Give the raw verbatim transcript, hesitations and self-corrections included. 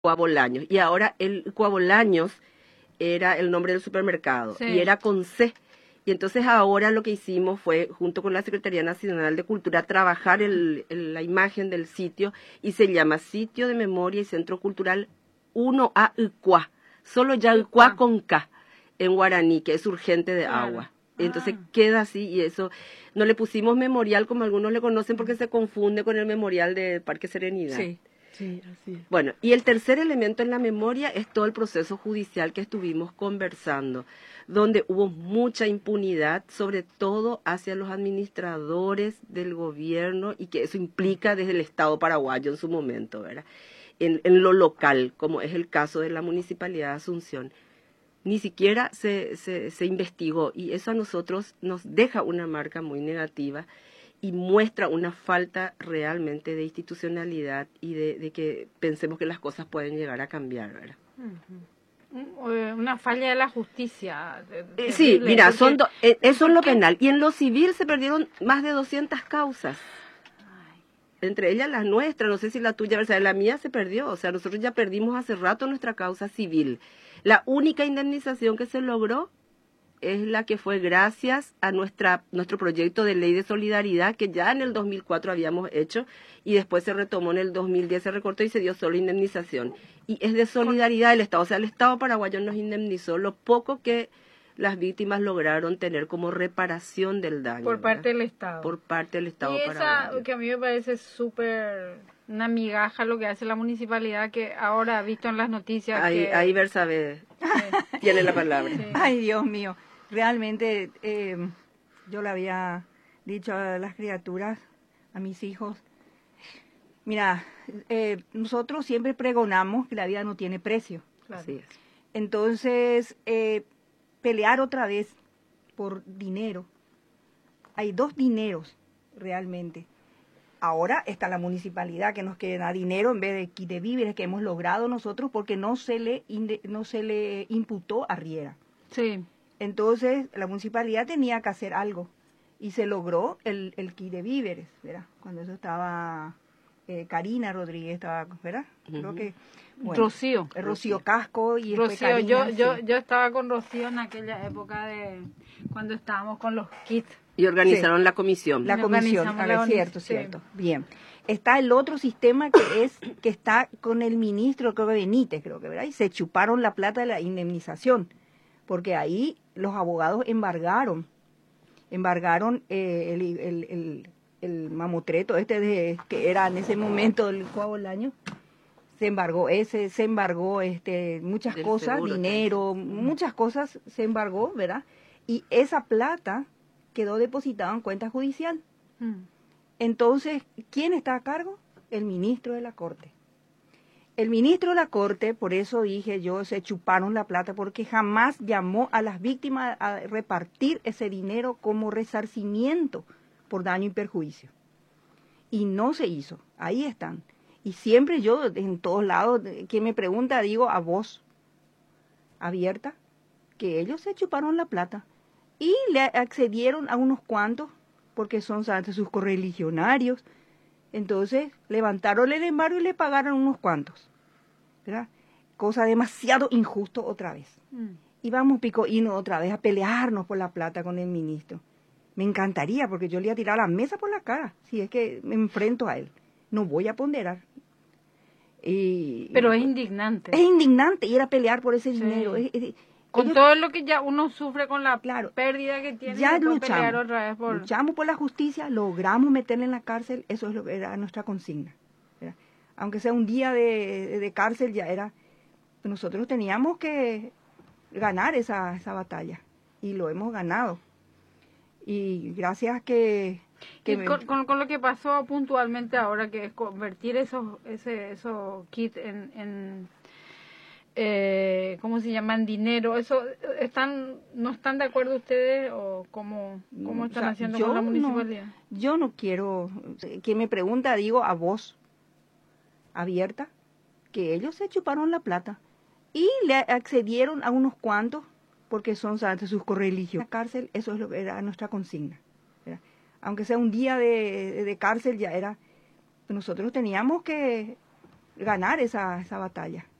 Cuabolaños. Y ahora el Cuabolaños era el nombre del supermercado, sí. Y era con C. Y entonces ahora lo que hicimos fue, junto con la Secretaría Nacional de Cultura, trabajar el, el, la imagen del sitio, y se llama Sitio de Memoria y Centro Cultural uno A Ucuá, solo ya Ucuá con K, en guaraní, que es urgente de claro. agua. Entonces ah. queda así, y eso, no le pusimos memorial como algunos le conocen porque se confunde con el memorial de Parque Serenidad. Sí. Sí, así es. Bueno, y el tercer elemento en la memoria es todo el proceso judicial que estuvimos conversando, donde hubo mucha impunidad, sobre todo hacia los administradores del gobierno, y que eso implica desde el Estado paraguayo en su momento, ¿verdad? En, en lo local, como es el caso de la Municipalidad de Asunción. Ni siquiera se, se, se investigó, y eso a nosotros nos deja una marca muy negativa y muestra una falta realmente de institucionalidad y de, de que pensemos que las cosas pueden llegar a cambiar, ¿verdad? Uh-huh. Una falla de la justicia. De, de sí, mira, porque, son do, eh, eso en lo qué? penal. Y en lo civil se perdieron más de doscientas causas. Ay. Entre ellas las nuestras, no sé si la tuya, o sea, la mía se perdió. O sea, nosotros ya perdimos hace rato nuestra causa civil. La única indemnización que se logró es la que fue gracias a nuestra nuestro proyecto de ley de solidaridad, que ya en el dos mil cuatro habíamos hecho, y después se retomó en el dos mil diez, se recortó y se dio solo indemnización. Y es de solidaridad del Estado, o sea, el Estado paraguayo nos indemnizó lo poco que las víctimas lograron tener como reparación del daño. Por parte ¿verdad? del Estado. Por parte del Estado y paraguayo. Esa, que a mí me parece súper una migaja lo que hace la municipalidad, que ahora ha visto en las noticias ahí, que... Ahí Bersabe sí. tiene la palabra. Sí. Ay, Dios mío. Realmente eh, yo le había dicho a las criaturas, a mis hijos, mira, eh, nosotros siempre pregonamos que la vida no tiene precio. Claro. Así es. Entonces, eh, pelear otra vez por dinero. Hay dos dineros realmente. Ahora está la municipalidad que nos quiere dar dinero en vez de, de víveres que hemos logrado nosotros porque no se le, no se le imputó a Riera. Sí. Entonces, la municipalidad tenía que hacer algo y se logró el, el kit de víveres, ¿verdad? Cuando eso estaba, eh, Karina Rodríguez estaba, ¿verdad? Uh-huh. Creo que... Bueno, Rocío. Rocío. Rocío Casco y Rocío, Karina, yo, sí. yo, yo estaba con Rocío en aquella época de cuando estábamos con los kits. Y organizaron sí. la comisión. La comisión, a ver, cierto, sí. cierto. Bien. Está el otro sistema que es que está con el ministro, creo que Benítez, creo que, ¿verdad? Y se chuparon la plata de la indemnización. Porque ahí los abogados embargaron, embargaron eh, el, el, el, el mamotreto este de, que era en ese momento el Cuabolaño, se embargó ese, se embargó este muchas Del cosas, seguro, dinero, sí. muchas cosas se embargó, ¿verdad? Y esa plata quedó depositada en cuenta judicial. Mm. Entonces, ¿quién está a cargo? El ministro de la Corte. El ministro de la Corte, por eso dije yo, se chuparon la plata, porque jamás llamó a las víctimas a repartir ese dinero como resarcimiento por daño y perjuicio. Y no se hizo, ahí están. Y siempre yo, en todos lados, quien me pregunta, digo a voz abierta, que ellos se chuparon la plata y le accedieron a unos cuantos, porque son sus correligionarios. Entonces, levantaron el embargo y le pagaron unos cuantos, ¿verdad? Cosa demasiado injusto otra vez. Mm. Y vamos, Pico Hino, otra vez a pelearnos por la plata con el ministro. Me encantaría, porque yo le iba a tirar la mesa por la cara, si es que me enfrento a él. No voy a ponderar. Y, Pero es indignante. Es indignante ir a pelear por ese sí. dinero. Es, es, con ellos, todo lo que ya uno sufre con la claro, pérdida que tiene, ya luchamos, pelear otra vez por... luchamos por la justicia, logramos meterle en la cárcel, eso es lo que era nuestra consigna, ¿verdad? Aunque sea un día de, de cárcel, ya era, nosotros teníamos que ganar esa, esa batalla, y lo hemos ganado, y gracias que... que y me... con, con, con lo que pasó puntualmente ahora, que es convertir esos, ese, esos kits en... en Eh, ¿cómo se llaman? Dinero. ¿Eso están no están de acuerdo ustedes o cómo, cómo están o sea, haciendo con la municipalidad? No, yo no quiero, quien me pregunta, digo a voz abierta, que ellos se chuparon la plata y le accedieron a unos cuantos, porque son ante sus correligionarios. La cárcel, eso es lo que era nuestra consigna, ¿verdad? Aunque sea un día de, de cárcel, ya era, nosotros teníamos que ganar esa, esa batalla.